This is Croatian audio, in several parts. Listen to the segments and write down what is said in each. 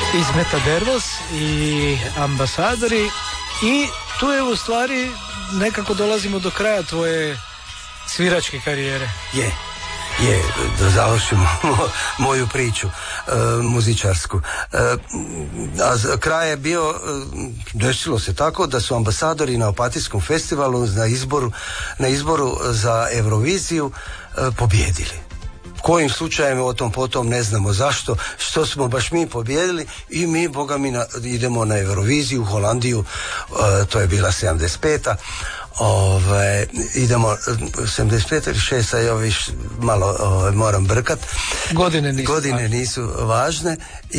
iz Metadervos i Ambasadori, i tu je u stvari nekako dolazimo do kraja tvoje sviračke karijere. Je, da završimo moju priču muzičarsku. A kraj je bio, desilo se tako da su Ambasadori na Opatijskom festivalu na izboru za Euroviziju pobijedili. Kojim slučajem o tom potom ne znamo zašto, što smo baš mi pobijedili, i mi, boga mi, idemo na Euroviziju u Holandiju, to je bila 75. Idemo 75 ili 6, ja više malo moram brkat. Godine nisu važne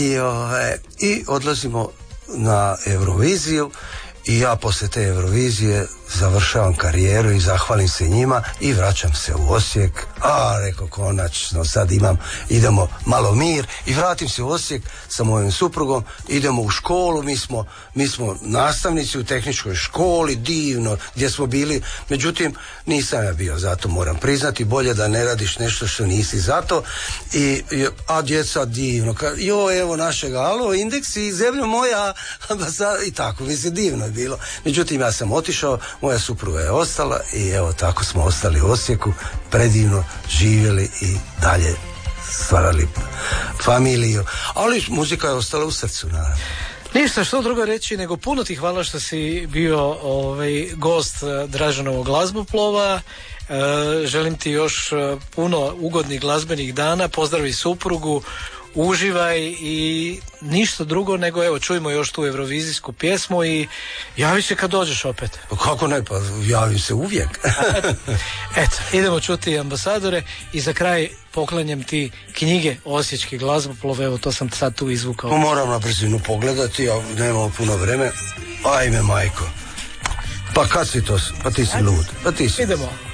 i odlazimo na Euroviziju. I ja poslije te Eurovizije završavam karijeru i zahvalim se njima i vraćam se u Osijek. Rekao, konačno, sad idemo malo mir, i vratim se u Osijek sa mojom suprugom, idemo u školu, mi smo nastavnici u tehničkoj školi, divno, gdje smo bili, međutim, nisam ja bio zato, moram priznati, bolje da ne radiš nešto što nisi zato, a djeca divno, evo našega, alo, indeksi, zemljo moja, i tako, mislim, divno je bilo. Međutim, ja sam otišao, moja supruga je ostala i evo tako smo ostali u Osijeku, predivno živjeli i dalje stvarali familiju, ali muzika je ostala u srcu, naravno. Ništa, što drugo reći nego puno ti hvala što si bio gost Draženovog glazboplova. Želim ti još puno ugodnih glazbenih dana, pozdravi suprugu, uživaj i ništa drugo nego evo čujmo još tu eurovizijsku pjesmu i javi se kad dođeš opet. Kako ne, pa javim se uvijek. Eto, idemo čuti Ambasadore i za kraj poklanjam ti knjige Osječki glazboplov, evo to sam sad tu izvukao. Moram na brzinu pogledati, a nemamo puno vreme. Ajme majko. Pa kad si to, pa ti si lud. Idemo.